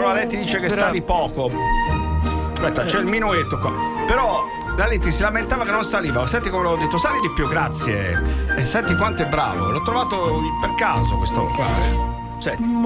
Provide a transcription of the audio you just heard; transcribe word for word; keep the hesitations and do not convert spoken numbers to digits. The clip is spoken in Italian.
la Leti dice che Però- sali poco. Aspetta, c'è il minuetto qua. Però la Leti si lamentava che non saliva. Senti come l'ho detto, sali di più, grazie. E senti quanto è bravo. L'ho trovato per caso questo qua. eh. Senti.